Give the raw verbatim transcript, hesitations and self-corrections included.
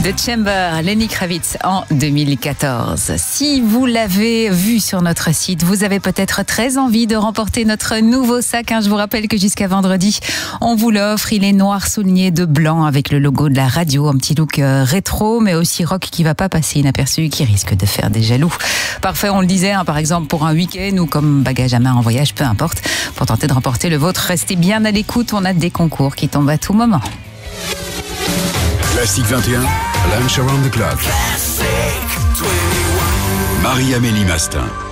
The Chamber, Lenny Kravitz en deux mille quatorze. Si vous l'avez vu sur notre site, vous avez peut-être très envie de remporter notre nouveau sac. Je vous rappelle que jusqu'à vendredi, on vous l'offre. Il est noir souligné de blanc avec le logo de la radio, un petit look rétro, mais aussi rock qui va pas passer inaperçu, qui risque de faire des jaloux. Parfait, on le disait, hein, par exemple pour un week-end ou comme bagage à main en voyage, peu importe. Pour tenter de remporter le vôtre, restez bien à l'écoute. On a des concours qui tombent à tout moment. Classique vingt et un, Lunch Around the Clock. Marie-Amélie Mastin.